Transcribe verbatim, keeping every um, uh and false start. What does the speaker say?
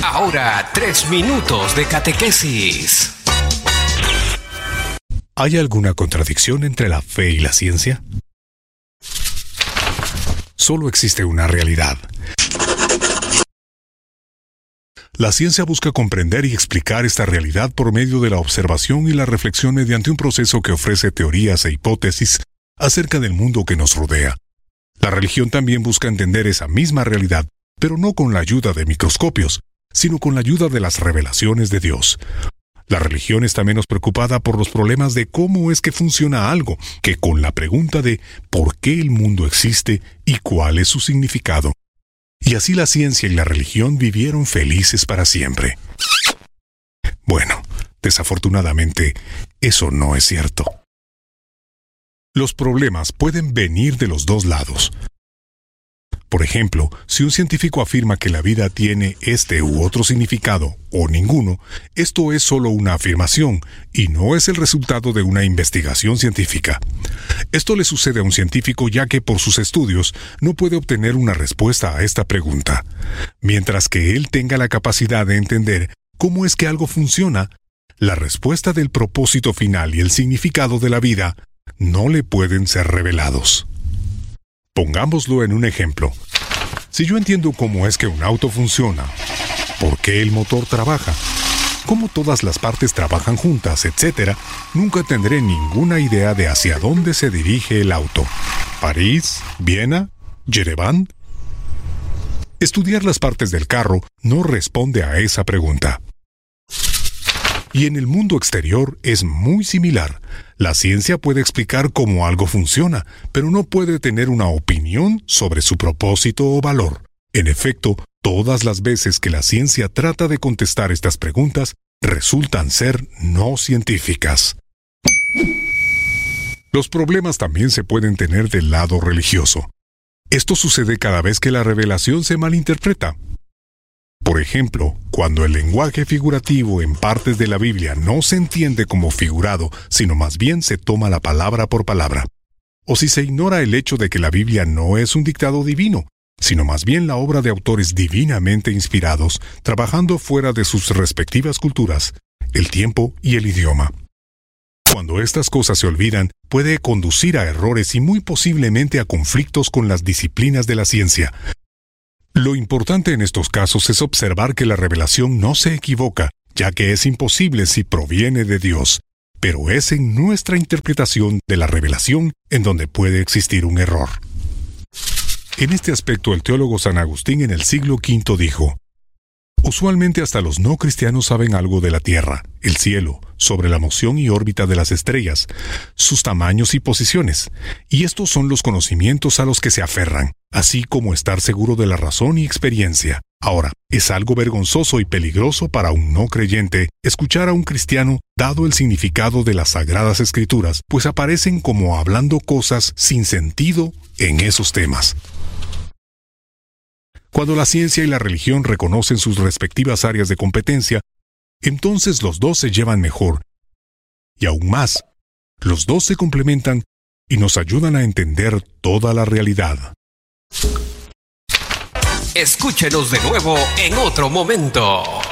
Ahora, tres minutos de catequesis. ¿Hay alguna contradicción entre la fe y la ciencia? Solo existe una realidad. La ciencia busca comprender y explicar esta realidad por medio de la observación y la reflexión mediante un proceso que ofrece teorías e hipótesis acerca del mundo que nos rodea. La religión también busca entender esa misma realidad, pero no con la ayuda de microscopios, sino con la ayuda de las revelaciones de Dios. La religión está menos preocupada por los problemas de cómo es que funciona algo, que con la pregunta de por qué el mundo existe y cuál es su significado. Y así la ciencia y la religión vivieron felices para siempre. Bueno, desafortunadamente, eso no es cierto. Los problemas pueden venir de los dos lados. Por ejemplo, si un científico afirma que la vida tiene este u otro significado, o ninguno, esto es solo una afirmación, y no es el resultado de una investigación científica. Esto le sucede a un científico ya que por sus estudios no puede obtener una respuesta a esta pregunta. Mientras que él tenga la capacidad de entender cómo es que algo funciona, la respuesta del propósito final y el significado de la vida no le pueden ser revelados. Pongámoslo en un ejemplo. Si yo entiendo cómo es que un auto funciona, por qué el motor trabaja, cómo todas las partes trabajan juntas, etcétera, nunca tendré ninguna idea de hacia dónde se dirige el auto. ¿París? ¿Viena? ¿Yereván? Estudiar las partes del carro no responde a esa pregunta. Y en el mundo exterior es muy similar. La ciencia puede explicar cómo algo funciona, pero no puede tener una opinión sobre su propósito o valor. En efecto, todas las veces que la ciencia trata de contestar estas preguntas, resultan ser no científicas. Los problemas también se pueden tener del lado religioso. Esto sucede cada vez que la revelación se malinterpreta. Por ejemplo, cuando el lenguaje figurativo en partes de la Biblia no se entiende como figurado, sino más bien se toma la palabra por palabra. O si se ignora el hecho de que la Biblia no es un dictado divino, sino más bien la obra de autores divinamente inspirados, trabajando fuera de sus respectivas culturas, el tiempo y el idioma. Cuando estas cosas se olvidan, puede conducir a errores y muy posiblemente a conflictos con las disciplinas de la ciencia. Lo importante en estos casos es observar que la revelación no se equivoca, ya que es imposible si proviene de Dios, pero es en nuestra interpretación de la revelación en donde puede existir un error. En este aspecto, el teólogo San Agustín en el siglo quinto dijo: usualmente hasta los no cristianos saben algo de la Tierra, el cielo, sobre la moción y órbita de las estrellas, sus tamaños y posiciones, y estos son los conocimientos a los que se aferran, así como estar seguro de la razón y experiencia. Ahora, es algo vergonzoso y peligroso para un no creyente escuchar a un cristiano dado el significado de las Sagradas Escrituras, pues aparecen como hablando cosas sin sentido en esos temas. Cuando la ciencia y la religión reconocen sus respectivas áreas de competencia, entonces los dos se llevan mejor. Y aún más, los dos se complementan y nos ayudan a entender toda la realidad. Escúchenos de nuevo en otro momento.